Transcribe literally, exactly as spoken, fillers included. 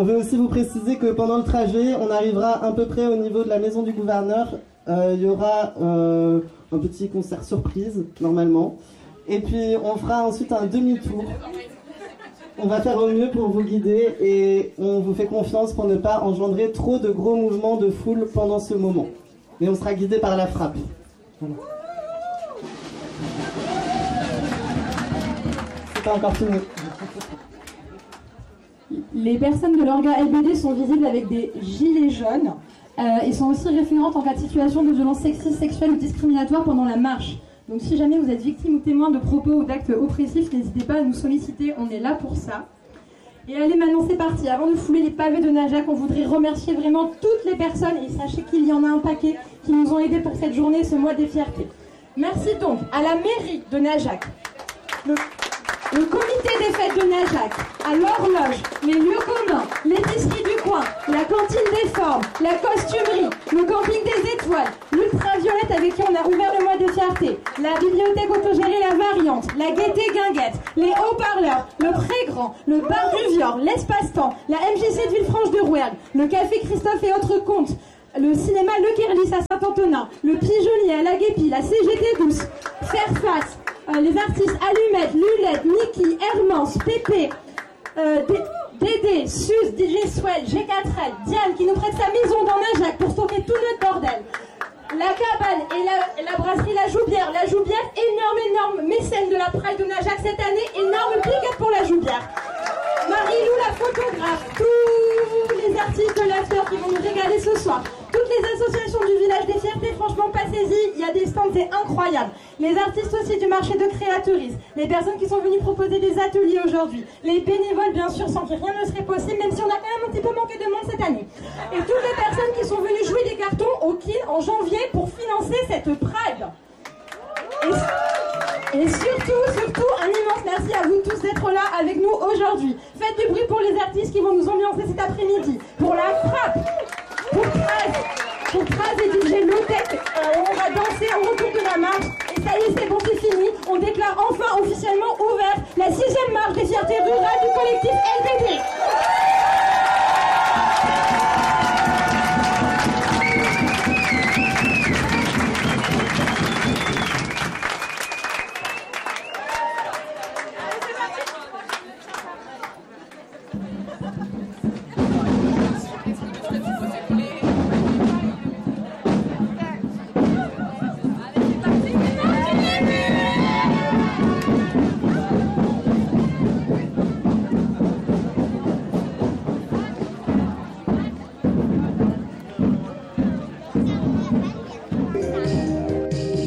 on veut aussi vous préciser que pendant le trajet, on arrivera à peu près au niveau de la maison du gouverneur. Euh, il y aura euh, un petit concert surprise, normalement. Et puis, on fera ensuite un demi-tour. On va faire au mieux pour vous guider et on vous fait confiance pour ne pas engendrer trop de gros mouvements de foule pendant ce moment. Mais on sera guidé par la frappe. Voilà. C'est pas encore fini. Les personnes de l'orga L B D sont visibles avec des gilets jaunes euh, et sont aussi référentes en cas de situation de violence sexiste, sexuelle ou discriminatoire pendant la marche. Donc si jamais vous êtes victime ou témoin de propos ou d'actes oppressifs, n'hésitez pas à nous solliciter, on est là pour ça. Et allez, maintenant c'est parti. Avant de fouler les pavés de Najac, on voudrait remercier vraiment toutes les personnes, et sachez qu'il y en a un paquet, qui nous ont aidés pour cette journée, ce mois des fiertés. Merci donc à la mairie de Najac, le, le comité des fêtes de Najac, à l'horloge, les lieux communs, l'épicerie du coin, la cantine des formes, la costumerie, le camping des étoiles, l'ultraviolette avec qui on a ouvert le mois des fiertés, la bibliothèque autogérée La Variante, la Gaieté Guinguette, les haut-parleurs, le Pré-Grand, le bar du Vior, l'espace-temps, la M J C de Villefranche-de-Rouergue, le café Christophe et autres comptes, le cinéma Le Kerlis à Saint-Antonin, le Pigeonnier à la Guépie, la C G T douce, Faire Face, euh, les artistes Allumette, Lulette, Niki, Hermance, Pépé, euh, Dédé, Suze, D J Swell, G quatre L, Diane qui nous prête sa maison dans Najac pour stocker tout notre bordel. La cabane et la, la brasserie La Joubière. La Joubière, énorme, énorme mécène de la Pride de Najac cette année, énorme piquette pour La Joubière. Marie-Lou la photographe, tous les artistes de l'after qui vont nous régaler ce soir, toutes les associations du village des fiertés, franchement passez-y, il y a des stands, c'est incroyable. Les artistes aussi du marché de créateurisme, les personnes qui sont venues proposer des ateliers aujourd'hui, les bénévoles bien sûr sans qui rien ne serait possible, même si on a quand même un petit peu manqué de monde cette année. Et toutes les personnes qui sont venues jouer des cartons au Kill en janvier pour financer cette Pride. Et, et surtout, surtout, un immense merci à vous tous d'être là avec nous aujourd'hui. Faites du bruit pour les artistes qui vont nous ambiancer cet après-midi. Pour la frappe, pour Traz, pour Traz et D J Lotec, euh, on va danser au retour de la marche. Et ça y est, c'est bon, c'est fini. On déclare enfin officiellement ouverte la sixième marche des fiertés rurales du collectif L B D.